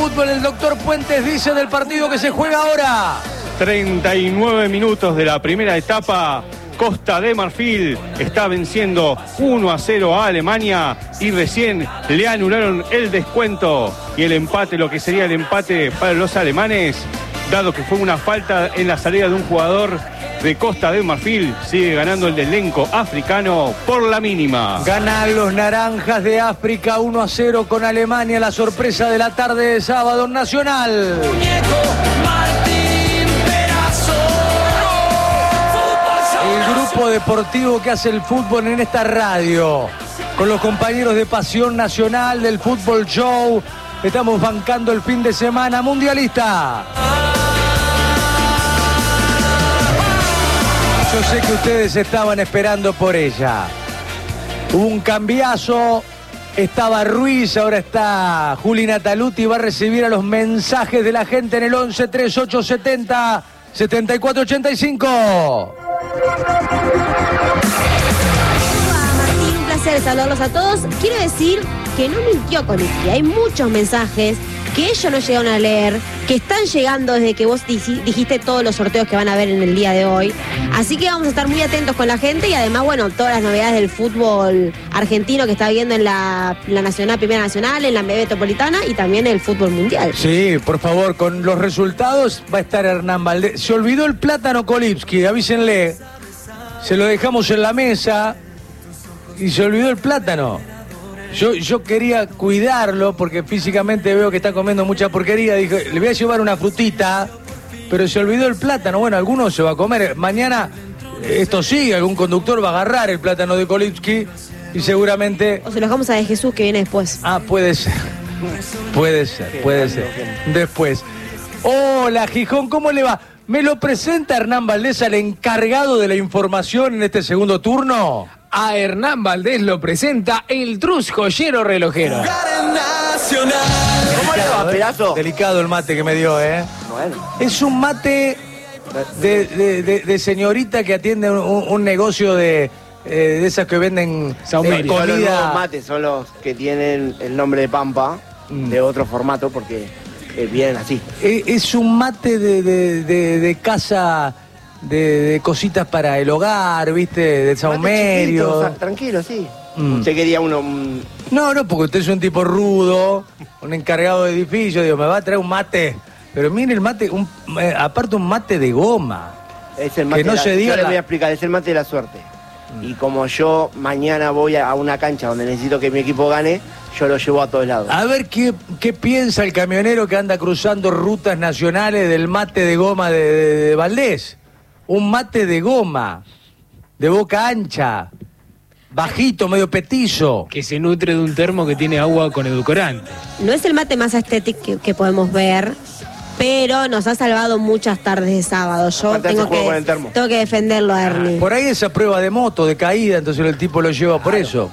fútbol. El doctor Puentes dice del partido que se juega ahora. 39 minutos de la primera etapa. Costa de Marfil está venciendo 1-0 a Alemania y recién le anularon el descuento y el empate, lo que sería el empate para los alemanes, dado que fue una falta en la salida de un jugador de Costa de Marfil. Sigue ganando el elenco africano por la mínima. Ganan los naranjas de África 1-0 con Alemania. La sorpresa de la tarde de sábado en Nacional. El grupo deportivo que hace el fútbol en esta radio, con los compañeros de Pasión Nacional del Fútbol Show, estamos bancando el fin de semana mundialista. Yo sé que ustedes estaban esperando por ella. Hubo un cambiazo, estaba Ruiz, ahora está Juli Nataluti, va a recibir a los mensajes de la gente en el 11 3870 7485. Martín, un placer saludarlos a todos. Quiero decir que no mintió Kolicki. Hay muchos mensajes que ellos no llegaron a leer, que están llegando desde que vos dijiste todos los sorteos que van a ver en el día de hoy. Así que vamos a estar muy atentos con la gente y además, bueno, todas las novedades del fútbol argentino que está viendo en la Nacional, Primera Nacional, en la Metropolitana y también el fútbol mundial. Sí, por favor, con los resultados va a estar Hernán Valdés. Se olvidó el plátano Kolipski, avísenle. Se lo dejamos en la mesa y se olvidó el plátano. Yo quería cuidarlo porque físicamente veo que está comiendo mucha porquería. Dije, le voy a llevar una frutita, pero se olvidó el plátano. Bueno, alguno se va a comer. Mañana esto sigue, algún conductor va a agarrar el plátano de Kolipski y seguramente... O se lo dejamos a De Jesús que viene después. Ah, puede ser. Puede ser. Después. Hola, Gijón, ¿cómo le va? ¿Me lo presenta Hernán Valdés al encargado de la información en este segundo turno? A Hernán Valdés lo presenta el Trus Joyero Relojero. ¿Cómo le va, pedazo? Delicado el mate que me dio, ¿eh? Bueno. Es un mate de señorita que atiende un negocio de esas que venden Saumerio. Son los nuevos comida. mates, son los que tienen el nombre de Pampa, de otro formato, porque vienen así. Es un mate de casa... De cositas para el hogar, ¿viste? De saumerio. Tranquilo, sí. Usted quería uno... No, porque usted es un tipo rudo, un encargado de edificio, digo, me va a traer un mate. Pero mire el mate, aparte un mate de goma. Es el mate que no se diga. Yo le voy a explicar, es el mate de la suerte. Y como yo mañana voy a una cancha donde necesito que mi equipo gane, yo lo llevo a todos lados. A ver qué piensa el camionero que anda cruzando rutas nacionales del mate de goma de Valdés. Un mate de goma, de boca ancha, bajito, medio petizo. Que se nutre de un termo que tiene agua con edulcorante. No es el mate más estético que podemos ver, pero nos ha salvado muchas tardes de sábado. Yo tengo que defenderlo a Ernie. Por ahí esa prueba de moto, de caída, entonces el tipo lo lleva por eso.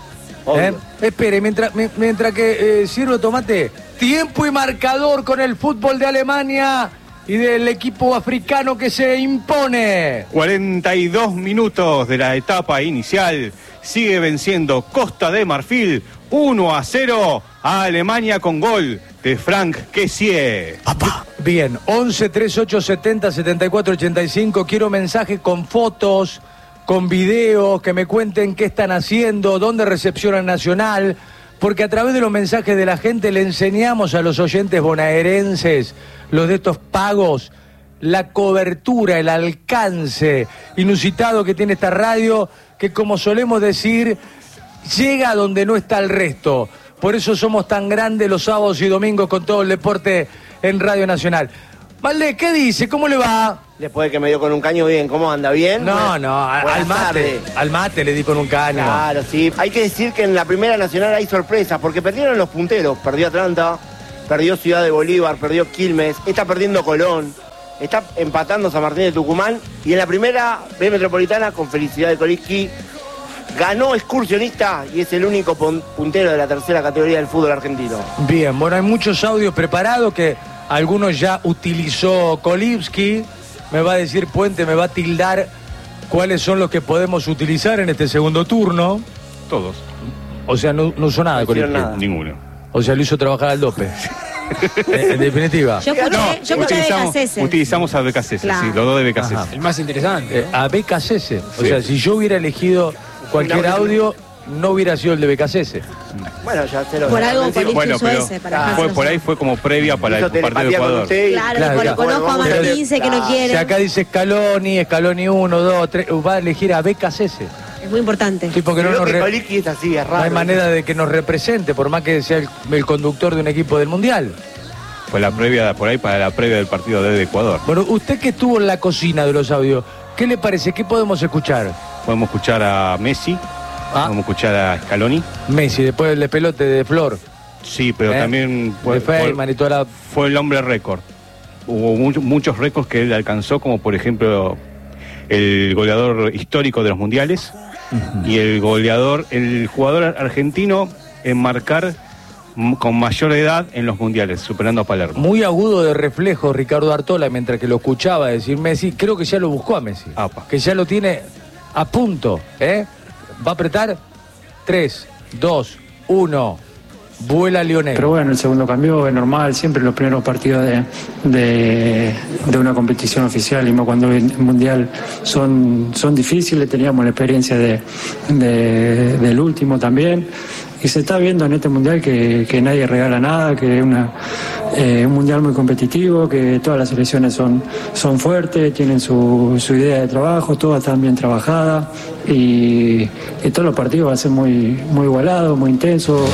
Espere, mientras que sirvo tomate, tiempo y marcador con el fútbol de Alemania y del equipo africano que se impone. 42 minutos de la etapa inicial. Sigue venciendo Costa de Marfil 1-0 a Alemania con gol de Frank Kessié. Bien, 11 38 70 74 85. Quiero mensajes con fotos, con videos, que me cuenten qué están haciendo, dónde recepcionan Nacional, porque a través de los mensajes de la gente le enseñamos a los oyentes bonaerenses, los de estos pagos, la cobertura, el alcance inusitado que tiene esta radio, que como solemos decir, llega donde no está el resto. Por eso somos tan grandes los sábados y domingos con todo el deporte en Radio Nacional. Valdés, ¿qué dice? ¿Cómo le va? Después de que me dio con un caño, bien, ¿cómo anda? ¿Bien? No, al mate le di con un caño. Claro, sí. Hay que decir que en la Primera Nacional hay sorpresas, porque perdieron los punteros. Perdió Atlanta, perdió Ciudad de Bolívar, perdió Quilmes, está perdiendo Colón, está empatando San Martín de Tucumán, y en la Primera B Metropolitana, con felicidad de Kolipski, ganó Excursionista y es el único puntero de la tercera categoría del fútbol argentino. Bien, bueno, hay muchos audios preparados que algunos ya utilizó Kolipski. Me va a decir Puente, me va a tildar cuáles son los que podemos utilizar en este segundo turno. Todos. O sea, no usó nada de Kolipski. Ninguno. O sea, lo hizo trabajar al dope. En definitiva. Yo escuché a BKC. Utilizamos a BKC, Claro. sí, los dos de BKC. Ajá. El más interesante. A BKC. O Sí. sea, si yo hubiera elegido cualquier audio, no hubiera sido el de BKC. Bueno, ya se lo Por algo Colip Bueno, usó pero ese para fue, dejarse por ahí usar. fue como previa para el Hizo partido de telepatía con Ecuador. usted y- Claro, Claro, lo conozco a Pero- Martín, sé que no Si quiere. acá dice Scaloni 1, 2, 3, va a elegir a BKC. Es muy importante. Tipo que no Creo nos que re- Coliki es así, es raro. no hay manera de que nos represente, por más que sea el conductor de un equipo del Mundial. Fue la previa, por ahí para la previa del partido de Ecuador. Bueno, usted que estuvo en la cocina de los audios, ¿qué le parece? ¿Qué podemos escuchar? Podemos escuchar a Messi, podemos escuchar a Scaloni. Messi, después el de pelote de Flor, Sí, pero también de Feynman y toda la... fue el hombre récord. Hubo muchos récords que él alcanzó, como por ejemplo el goleador histórico de los mundiales y el jugador argentino en marcar con mayor edad en los mundiales, superando a Palermo. Muy agudo de reflejo Ricardo Artola mientras que lo escuchaba decir Messi, creo que ya lo buscó a Messi. Apa. Que ya lo tiene a punto, ¿eh? Va a apretar 3, 2, 1. Vuela Lionel. Pero bueno, el segundo cambio es normal, siempre los primeros partidos de una competición oficial, y más cuando el mundial son difíciles. Teníamos la experiencia del último también, y se está viendo en este mundial que nadie regala nada, que es un mundial muy competitivo, que todas las selecciones son fuertes, tienen su idea de trabajo, todas están bien trabajadas, y todos los partidos van a ser muy igualados, muy intensos.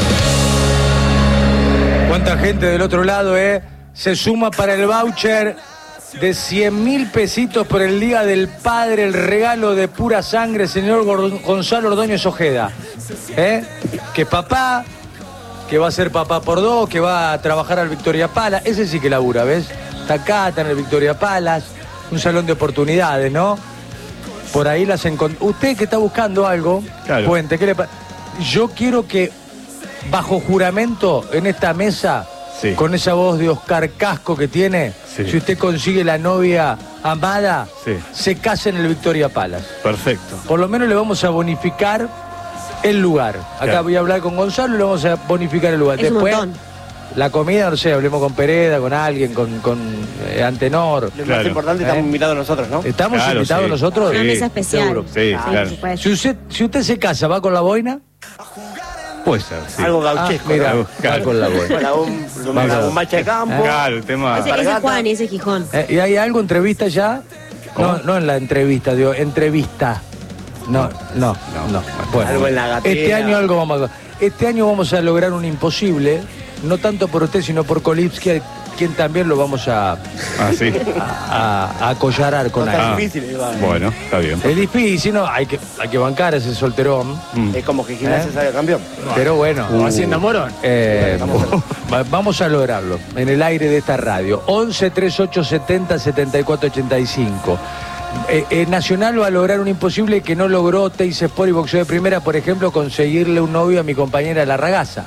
¿Cuánta gente del otro lado, se suma para el voucher de 100.000 pesitos por el Día del Padre, el regalo de pura sangre, señor Gonzalo Ordóñez Ojeda? Que papá, que va a ser papá por dos, que va a trabajar al Victoria Palace, ese sí que labura, ¿ves? Está acá, está en el Victoria Palace, un salón de oportunidades, ¿no? Por ahí las encontró. Usted que está buscando algo, Claro. Puente, ¿qué le pasa? Yo quiero que bajo juramento en esta mesa, Sí. con esa voz de Oscar Casco que tiene, Sí. si usted consigue la novia amada, Sí. se casa en el Victoria Palace. Perfecto. Por lo menos le vamos a bonificar el lugar. Acá Claro. voy a hablar con Gonzalo y le vamos a bonificar el lugar. Es un Después, montón. la comida, no sé, hablemos con Pereda, con alguien, con Antenor. Lo Claro. más importante, estamos invitados nosotros, ¿no? ¿Estamos Claro, invitados sí. nosotros? Una Sí, mesa especial. seguro. Sí, Ah, claro. por supuesto. Si usted se casa, ¿va con la boina? Puede ser, sí. Algo gauchesco. Mira, ¿no? Claro. va con la boina. Una bombacha de campo. Claro, el tema. Ese es Alpargata. Juan y ese Gijón. ¿Y hay algo entrevista ya? ¿Cómo? No en la entrevista, digo, entrevista. No. Bueno, Algo en la gatera. Este año vamos a lograr un imposible, no tanto por usted, sino por Kolipsky, quien también lo vamos a Sí. acollarar con No algo. tan difícil, Iván. Bueno, está bien. Es difícil, ¿no? Hay que bancar a ese solterón, Es como que Gimnasia sale campeón. pero bueno. Hacienda Morón. Vamos a lograrlo en el aire de esta radio. 11 38 70 74 85. Nacional va a lograr un imposible que no logró Teis Sport y Boxeo de Primera, por ejemplo, conseguirle un novio a mi compañera La Ragazza.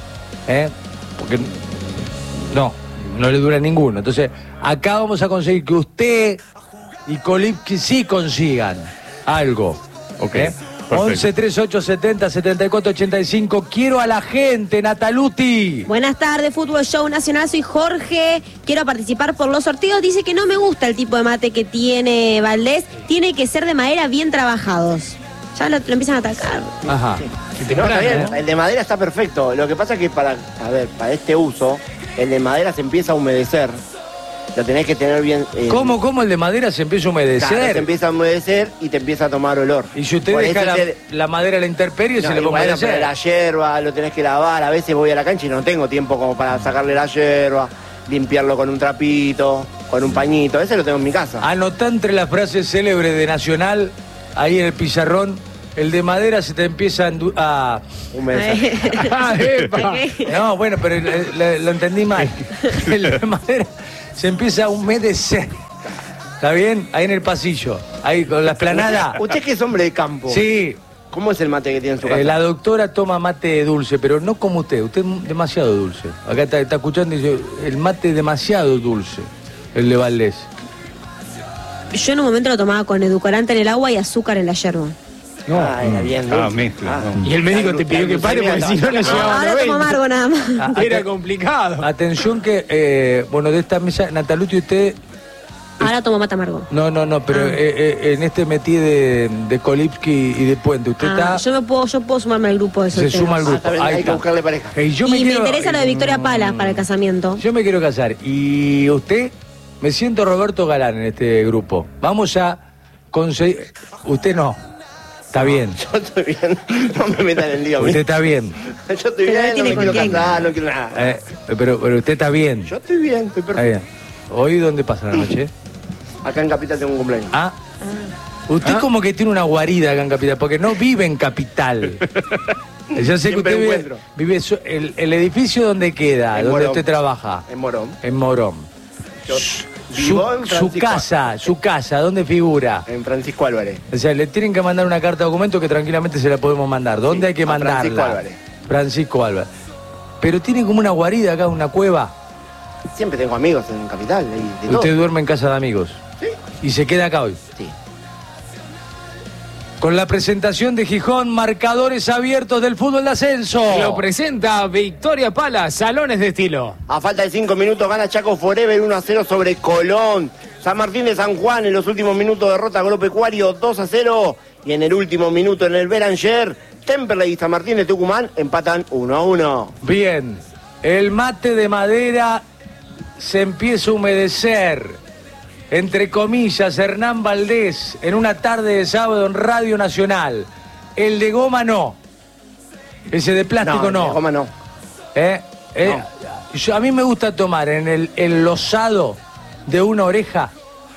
Porque no le dura ninguno. Entonces, acá vamos a conseguir que usted y Kolipsky sí consigan algo. Ok, perfecto. 11 38 70 74 85. Quiero a la gente, Nataluti. Buenas tardes, Fútbol Show Nacional, soy Jorge, quiero participar por los sorteos. Dice que no me gusta el tipo de mate que tiene Valdés, tiene que ser de madera bien trabajados. Ya lo empiezan a atacar. Ajá. No, está bien. El de madera está perfecto. Lo que pasa es que para este uso, el de madera se empieza a humedecer. Lo tenés que tener bien. ¿Cómo el de madera se empieza a humedecer? Claro, se empieza a humedecer y te empieza a tomar olor. Y si usted Por deja eso la madera a la intemperie, No, se le va a bueno, pero humedecer. la hierba lo tenés que lavar. A veces voy a la cancha y no tengo tiempo como para sacarle la hierba, limpiarlo con un trapito, con un pañito. Ese lo tengo en mi casa. Anotá entre las frases célebres de Nacional, ahí en el pizarrón, el de madera se te empieza a... Humedecer. No, bueno, pero lo entendí mal. El de madera se empieza a humedecer. ¿Está bien? Ahí en el pasillo, ahí con la esplanada. Usted que es hombre de campo. Sí, ¿Cómo es el mate que tiene en su casa? la doctora toma mate dulce, pero no como usted es demasiado dulce. Acá está escuchando y dice, el mate es demasiado dulce, el de Valdés. Yo en un momento lo tomaba con edulcorante en el agua y azúcar en la yerba. No. Era bien. Mezcla. No. Y el médico te pidió que pare porque si no, no llegaba a Ahora tomo 90. amargo nada más. Era complicado. Atención que, bueno, de esta mesa, Nataluti, usted... Ahora tomo mate amargo. No, pero en este metí de Kolipski y de Puente, usted está... Yo puedo sumarme al grupo de Se solteros. suma al grupo. Está bien, Ahí hay que está. buscarle pareja. Y yo Y me quiero- interesa lo de Victoria Palas para el casamiento. Yo me quiero casar. Y usted, me siento Roberto Galán en este grupo. Vamos a conseguir... Usted no. Está bien. Yo estoy bien. No me metan en lío. Usted está bien. Yo estoy Pero bien, no tiene me con quiero quién. casar, no quiero nada. Pero usted está bien. Yo estoy bien, estoy Está perfecto. bien. ¿Hoy dónde pasa la noche? Acá en Capital tengo un cumpleaños. Ah. Usted como que tiene una guarida acá en Capital, porque no vive en Capital. Yo sé que Siempre usted encuentro. vive el edificio donde queda, En donde Morón. usted trabaja. En Morón. En Morón. Yo vivo en Su Francisco. casa, ¿dónde figura? En Francisco Álvarez. O sea, le tienen que mandar una carta de documento que tranquilamente se la podemos mandar. ¿Dónde Sí, hay que a mandarla? Francisco Álvarez. Francisco Álvarez. Pero tiene como una guarida acá, una cueva. Siempre tengo amigos en Capital. Y de todo. Usted duerme en casa de amigos. Sí. Y se queda acá hoy. Sí. Con la presentación de Gijón, marcadores abiertos del fútbol de ascenso. Lo presenta Victoria Palas, Salones de Estilo. A falta de 5 minutos gana Chaco Forever 1-0 sobre Colón. San Martín de San Juan en los últimos minutos derrota a Agropecuario 2-0. Y en el último minuto en el Beranger, Temperley y San Martín de Tucumán empatan 1-1. Bien, el mate de madera se empieza a humedecer. Entre comillas, Hernán Valdés, en una tarde de sábado en Radio Nacional. El de goma no. Ese de plástico no. de goma no. A mí me gusta tomar en el enlosado de una oreja.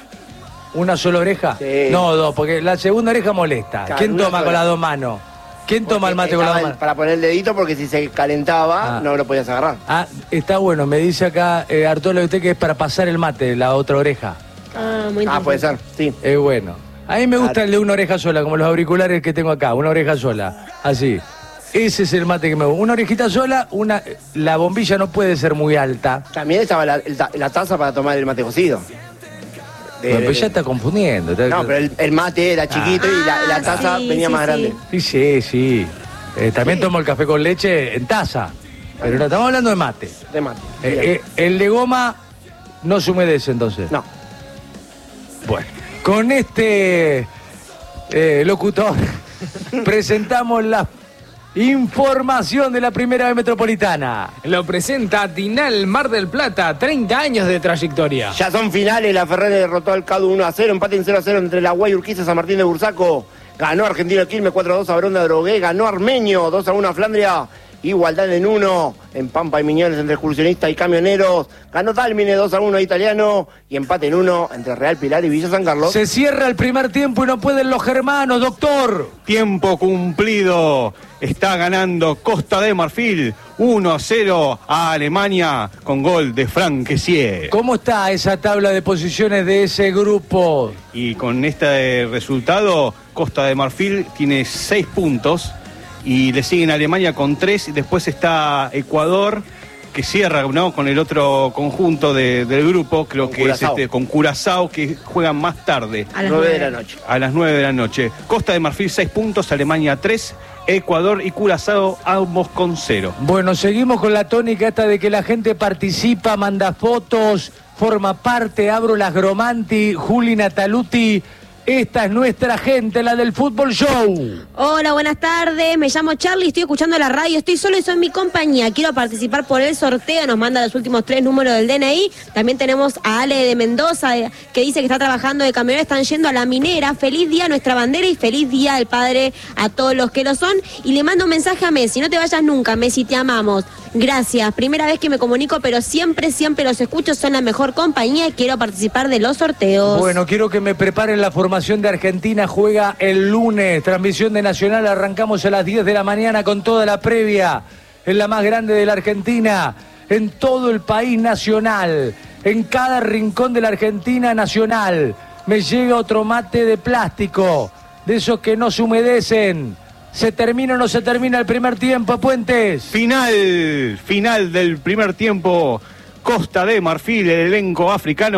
¿Una sola oreja? Sí. No, dos, porque la segunda oreja molesta. Claro, ¿Quién una toma con sola. las dos manos? ¿Quién toma el mate con las dos manos? Para poner el dedito porque si se calentaba Ah. no lo podías agarrar. Ah, está bueno, me dice acá Arturo usted que es para pasar el mate, la otra oreja. Muy Ah, puede ser, sí. Es bueno. A mí me gusta el de una oreja sola, como los auriculares que tengo acá, una oreja sola. Así. Ese es el mate que me gusta. Una orejita sola, la bombilla no puede ser muy alta. También estaba la taza para tomar el mate cocido. Bueno, pues ya está confundiendo. No, pero el mate era chiquito y la taza sí, venía sí, más sí. grande. Sí. También Sí. tomo el café con leche en taza. Pero no, estamos hablando de mate. De mate. Bien. El de goma no se humedece entonces. No. Bueno, con este locutor presentamos la información de la Primera B Metropolitana. Lo presenta Tinal Mar del Plata, 30 años de trayectoria. Ya son finales, la Ferrari derrotó al CADU 1-0, empate en 0-0 entre la Guay Urquiza y San Martín de Bursaco. Ganó Argentino Quilmes 4-2 a Barón de Adrogué, ganó Armenio 2-1 a Flandria. Igualdad en 1 en Pampa y Miñones entre excursionistas y camioneros. Ganó Dálmine 2-1 a Italiano y empate en 1 entre Real Pilar y Villa San Carlos. Se cierra el primer tiempo y no pueden los germanos, doctor. Tiempo cumplido. Está ganando Costa de Marfil 1-0 a Alemania con gol de Frank Kessié. ¿Cómo está esa tabla de posiciones de ese grupo? Y con este resultado, Costa de Marfil tiene 6 puntos y le siguen Alemania con 3. Y después está Ecuador, que cierra, ¿no?, con el otro conjunto del grupo, creo Con que Curazao. es con Curazao, que juegan más tarde, A las 9 de 9. la noche. a las 9 de la noche. Costa de Marfil 6 puntos, Alemania 3, Ecuador y Curazao ambos con 0. Bueno, seguimos con la tónica esta de que la gente participa, manda fotos, forma parte, Abro las Gromanti, Juli Nataluti. Esta es nuestra gente, la del Fútbol Show. Hola, buenas tardes. Me llamo Charlie, estoy escuchando la radio, estoy solo y soy mi compañía. Quiero participar por el sorteo, nos manda los últimos 3 números del DNI. También tenemos a Ale de Mendoza, que dice que está trabajando de camionero, están yendo a la minera. Feliz día a nuestra bandera y feliz día del padre a todos los que lo son. Y le mando un mensaje a Messi, no te vayas nunca, Messi, te amamos. Gracias, primera vez que me comunico, pero siempre los escucho, son la mejor compañía y quiero participar de los sorteos. Bueno, quiero que me preparen la formación de Argentina, juega el lunes, transmisión de Nacional, arrancamos a las 10 de la mañana con toda la previa, es la más grande de la Argentina, en todo el país nacional, en cada rincón de la Argentina nacional, me llega otro mate de plástico, de esos que no se humedecen. ¿Se termina o no se termina el primer tiempo, Puentes? Final del primer tiempo. Costa de Marfil, el elenco africano,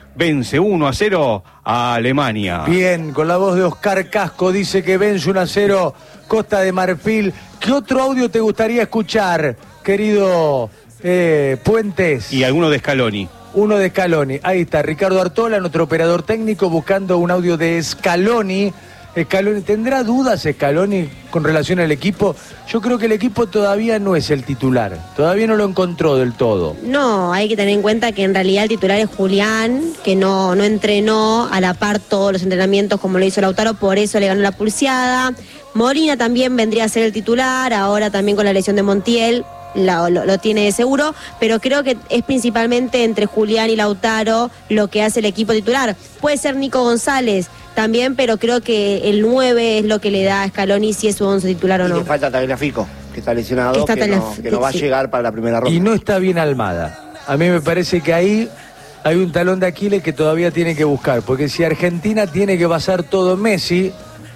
vence 1-0 a Alemania. Bien, con la voz de Oscar Casco dice que vence 1-0 Costa de Marfil. ¿Qué otro audio te gustaría escuchar, querido Puentes? Y alguno de Scaloni. Uno de Scaloni. Ahí está, Ricardo Artola, nuestro operador técnico, buscando un audio de Scaloni. ¿Tendrá dudas Scaloni con relación al equipo? Yo creo que el equipo todavía no es el titular. Todavía no lo encontró del todo. No, hay que tener en cuenta que en realidad el titular es Julián, que no entrenó a la par todos los entrenamientos como lo hizo Lautaro, por eso le ganó la pulseada. Molina también vendría a ser el titular, ahora también con la lesión de Montiel. Lo tiene de seguro, pero creo que es principalmente entre Julián y Lautaro lo que hace el equipo titular. Puede ser Nico González también, pero creo que el 9 es lo que le da a Scaloni si es su 11 titular o no. Y le falta Tagliafico, que está lesionado, que no va a llegar para la primera ronda. Y no está bien Almada. A mí me parece que ahí hay un talón de Aquiles que todavía tiene que buscar, porque si Argentina tiene que basar todo en Messi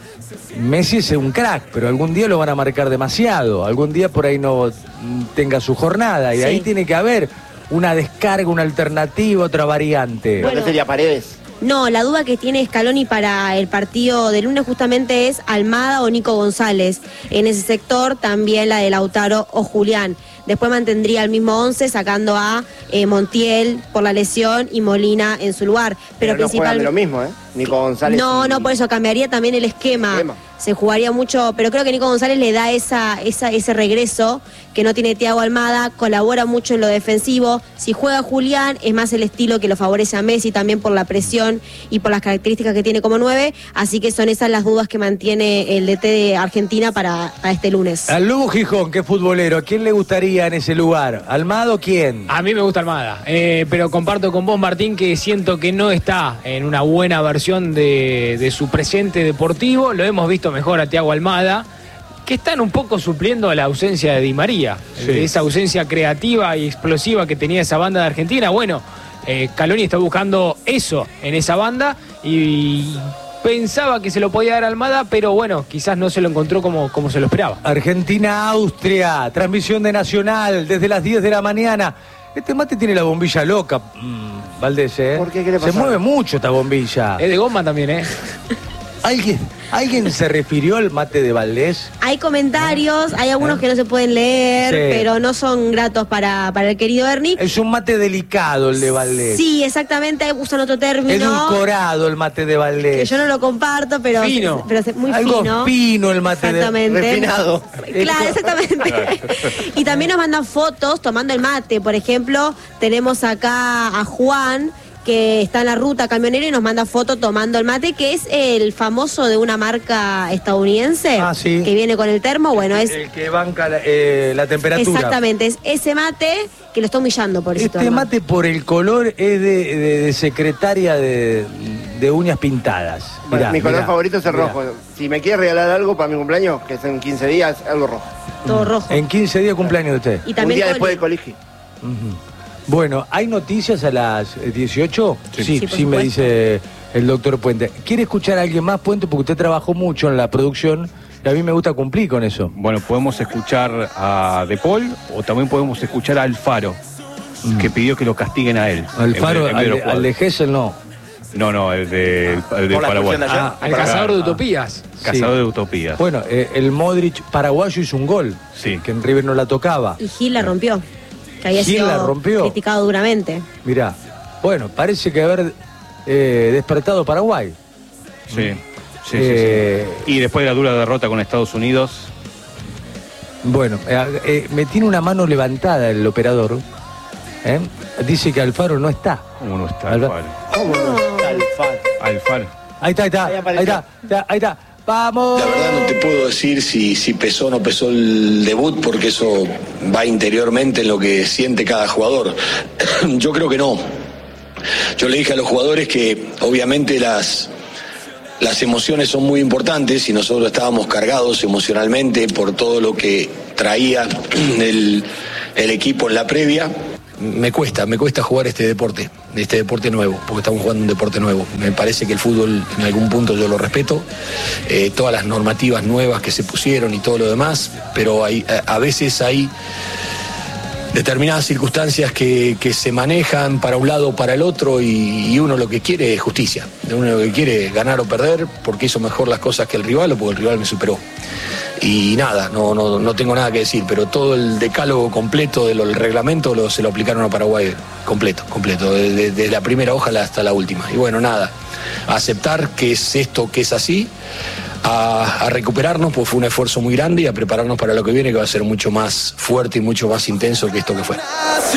es un crack, pero algún día lo van a marcar demasiado, algún día por ahí no tenga su jornada, y ahí tiene que haber una descarga, una alternativa, otra variante. Bueno, ¿qué sería Paredes? No, la duda que tiene Scaloni para el partido del lunes justamente es Almada o Nico González. En ese sector también la de Lautaro o Julián. Después mantendría el mismo 11 sacando a Montiel por la lesión y Molina en su lugar. Pero no juegan de lo mismo, Nico González. No, por eso cambiaría también el esquema. Se jugaría mucho, pero creo que Nico González le da ese regreso que no tiene Thiago Almada, colabora mucho en lo defensivo. Si juega Julián, es más el estilo que lo favorece a Messi también por la presión y por las características que tiene como 9. Así que son esas las dudas que mantiene el DT de Argentina para este lunes. Al Lobo Gijón, que es futbolero, ¿a quién le gustaría en ese lugar? ¿Almada o quién? A mí me gusta Almada, pero comparto con vos, Martín, que siento que no está en una buena versión de su presente deportivo. Lo hemos visto mejor a Thiago Almada, que están un poco supliendo la ausencia de Di María, esa ausencia creativa y explosiva que tenía esa banda de Argentina. Bueno, Scaloni está buscando eso en esa banda y pensaba que se lo podía dar a Almada, pero bueno, quizás no se lo encontró como se lo esperaba. Argentina-Austria, transmisión de Nacional desde las 10 de la mañana. Este mate tiene la bombilla loca, Valdés, ¿Por qué? ¿Qué le pasa? Se mueve mucho esta bombilla. Es de goma también, ¿Alguien se refirió al mate de Valdés? Hay comentarios, hay algunos que no se pueden leer, pero no son gratos para el querido Ernie. Es un mate delicado el de Valdés. Sí, exactamente, usan otro término. Edulcorado el mate de Valdés. Que yo no lo comparto, pero fino. Pero muy algo fino. Fino el mate de Valdés. Refinado. Claro, exactamente. Y también nos mandan fotos tomando el mate. Por ejemplo, tenemos acá a Juan, que está en la ruta camionera y nos manda foto tomando el mate, que es el famoso de una marca estadounidense, que viene con el termo. Bueno, es el que banca la temperatura. Exactamente, es ese mate que lo está humillando por eso. Este mate por el color es de secretaria de uñas pintadas. Mirá, mi color favorito es el rojo. Si me quieres regalar algo para mi cumpleaños, que es en 15 días, algo rojo. Todo rojo. En 15 días cumpleaños de usted. Y también un día después del colegio. Bueno, ¿hay noticias a las 18? Sí, me dice el doctor Puente. ¿Quiere escuchar a alguien más, Puente? Porque usted trabajó mucho en la producción y a mí me gusta cumplir con eso. Bueno, podemos escuchar a De Paul o también podemos escuchar a Alfaro, que pidió que lo castiguen a él. Alfaro, al de Gessel no. No, el de Paraguay. El cazador de utopías. Cazador de utopías. Bueno, el Modric paraguayo hizo un gol, que en River no la tocaba. Y Gil la rompió. Que había Gil la rompió. Criticado duramente. Mirá, bueno, parece que haber despertado Paraguay. Sí. Y después de la dura derrota con Estados Unidos. Bueno, me tiene una mano levantada el operador. Dice que Alfaro no está. ¿Cómo no está Alfaro? ¿Cómo no está Alfaro? Ahí está. ¡Vamos! La verdad no te puedo decir si pesó o no pesó el debut, porque eso va interiormente en lo que siente cada jugador. Yo creo que no. Yo le dije a los jugadores que obviamente las emociones son muy importantes y nosotros estábamos cargados emocionalmente por todo lo que traía el equipo en la previa. Me cuesta jugar este deporte nuevo, porque estamos jugando un deporte nuevo. Me parece que el fútbol en algún punto yo lo respeto, todas las normativas nuevas que se pusieron y todo lo demás, pero a veces hay determinadas circunstancias que se manejan para un lado o para el otro y uno lo que quiere es justicia. Uno lo que quiere es ganar o perder porque hizo mejor las cosas que el rival o porque el rival me superó. Y nada, no tengo nada que decir, pero todo el decálogo completo del reglamento se lo aplicaron a Paraguay completo, desde la primera hoja hasta la última. Y bueno, nada, a aceptar que es esto, que es así, a recuperarnos, pues fue un esfuerzo muy grande, y a prepararnos para lo que viene, que va a ser mucho más fuerte y mucho más intenso que esto que fue.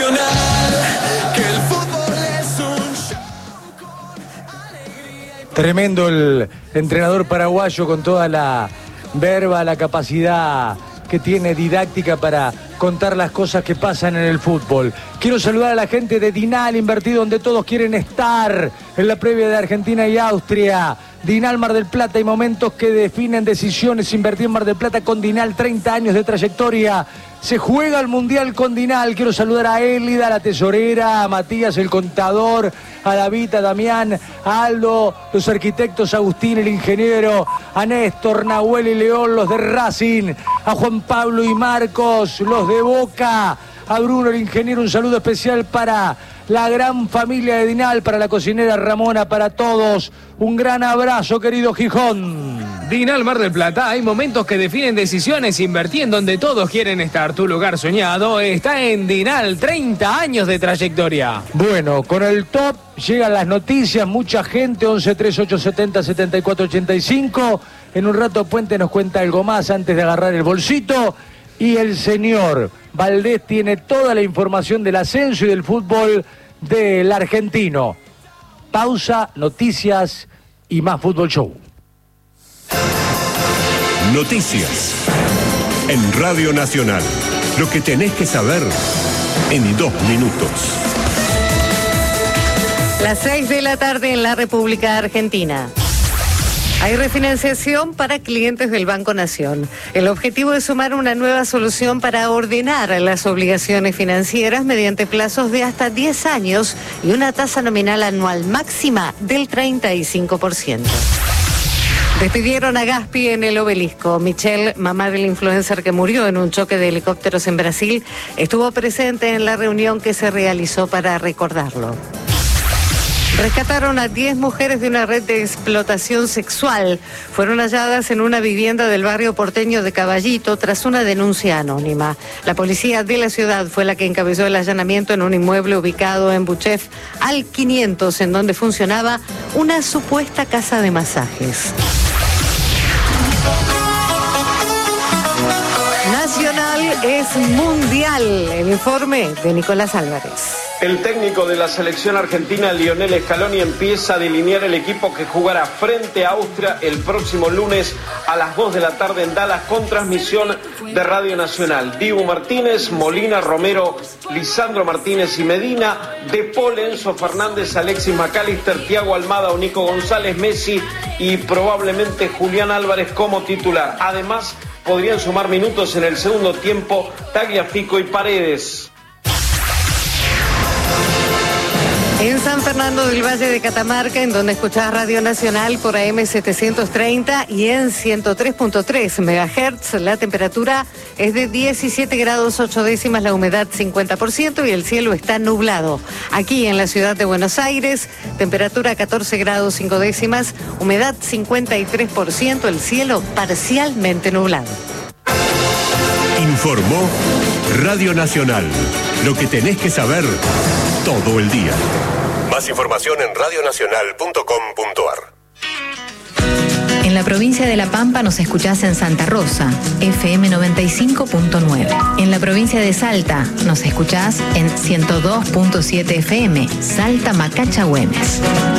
Tremendo el entrenador paraguayo, con toda la verba, la capacidad que tiene didáctica para contar las cosas que pasan en el fútbol. Quiero saludar a la gente de Dinal Invertido, donde todos quieren estar en la previa de Argentina y Austria. Dinal Mar del Plata, hay momentos que definen decisiones. Invertir en Mar del Plata con Dinal, 30 años de trayectoria. Se juega el Mundial con Dinal. Quiero saludar a Élida, la tesorera, a Matías, el contador, a David, a Damián, a Aldo, los arquitectos, a Agustín, el ingeniero, a Néstor, Nahuel y León, los de Racing, a Juan Pablo y Marcos, los de Boca, a Bruno, el ingeniero. Un saludo especial para la gran familia de Dinal, para la cocinera Ramona, para todos. Un gran abrazo, querido Gijón. Dinal Mar del Plata, hay momentos que definen decisiones. Invertí en donde todos quieren estar. Tu lugar soñado está en Dinal, 30 años de trayectoria. Bueno, con el top llegan las noticias, mucha gente, 11 3870 7485. En un rato Puente nos cuenta algo más antes de agarrar el bolsito. Y el señor Valdés tiene toda la información del ascenso y del fútbol del argentino. Pausa, noticias y más Fútbol Show. Noticias en Radio Nacional. Lo que tenés que saber en 2 minutos. Las 6 de la tarde en la República Argentina. Hay refinanciación para clientes del Banco Nación. El objetivo es sumar una nueva solución para ordenar las obligaciones financieras mediante plazos de hasta 10 años y una tasa nominal anual máxima del 35%. Despidieron a Gaspi en el Obelisco. Michelle, mamá del influencer que murió en un choque de helicópteros en Brasil, estuvo presente en la reunión que se realizó para recordarlo. Rescataron a 10 mujeres de una red de explotación sexual. Fueron halladas en una vivienda del barrio porteño de Caballito tras una denuncia anónima. La policía de la ciudad fue la que encabezó el allanamiento en un inmueble ubicado en Buchef al 500, en donde funcionaba una supuesta casa de masajes. Nacional es mundial. El informe de Nicolás Álvarez. El técnico de la selección argentina, Lionel Scaloni, empieza a delinear el equipo que jugará frente a Austria el próximo lunes a las 2 de la tarde en Dallas, con transmisión de Radio Nacional. Dibu Martínez, Molina, Romero, Lisandro Martínez y Medina, De Paul, Enzo Fernández, Alexis McAllister, Thiago Almada o Nico González, Messi y probablemente Julián Álvarez como titular. Además, podrían sumar minutos en el segundo tiempo Tagliafico y Paredes. En San Fernando del Valle de Catamarca, en donde escuchás Radio Nacional por AM 730 y en 103.3 MHz, la temperatura es de 17 grados 8 décimas, la humedad 50% y el cielo está nublado. Aquí en la ciudad de Buenos Aires, temperatura 14 grados 5 décimas, humedad 53%, el cielo parcialmente nublado. Informó Radio Nacional. Lo que tenés que saber todo el día. Más información en radionacional.com.ar. En la provincia de La Pampa nos escuchás en Santa Rosa, FM 95.9. En la provincia de Salta nos escuchás en 102.7 FM, Salta Macacha Güemes.